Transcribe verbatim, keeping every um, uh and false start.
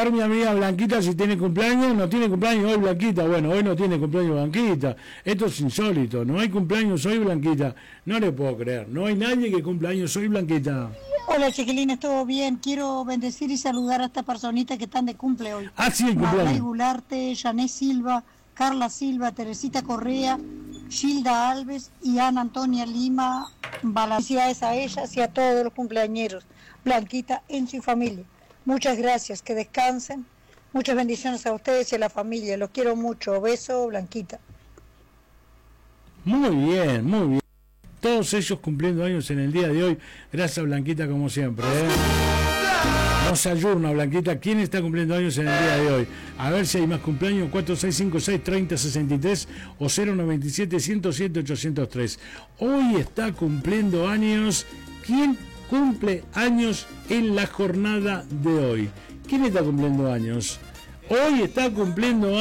ver mi amiga Blanquita si tiene cumpleaños. No tiene cumpleaños hoy Blanquita. Bueno, hoy no tiene cumpleaños Blanquita. Esto es insólito. No hay cumpleaños hoy Blanquita. No le puedo creer. No hay nadie que cumpleaños hoy Blanquita. Hola chiquilines, ¿todo bien? Quiero bendecir y saludar a estas personitas que están de cumple hoy. Ah, sí, el cumpleaños. Marley Gularte, Jané Silva, Carla Silva, Teresita Correa, Gilda Alves y Ana Antonia Lima. Felicidades a ellas y a todos los cumpleañeros. Blanquita en su familia. Muchas gracias, que descansen. Muchas bendiciones a ustedes y a la familia. Los quiero mucho. Beso, Blanquita. Muy bien, muy bien. Todos ellos cumpliendo años en el día de hoy. Gracias, Blanquita, como siempre. ¿eh? No se ayurna, Blanquita. ¿Quién está cumpliendo años en el día de hoy? A ver si hay más cumpleaños. Cuatro seis cinco seis, tres cero seis tres o cero noventa y siete, ciento siete, ochocientos tres. Hoy está cumpliendo años. ¿Quién cumple años en la jornada de hoy? ¿Quién está cumpliendo años? Hoy está cumpliendo